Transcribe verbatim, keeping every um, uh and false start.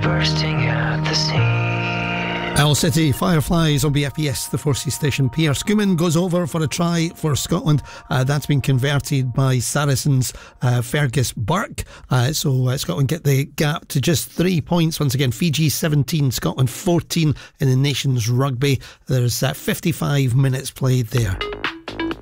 bursting at the seams. Owl City Fireflies on B F P S, the Forces Station. Pierre Schumann goes over for a try for Scotland. Uh, that's been converted by Saracens' uh, Fergus Burke. Uh, so uh, Scotland get the gap to just three points. Once again, Fiji seventeen, Scotland fourteen in the Nations Rugby. There's uh, fifty-five minutes played there.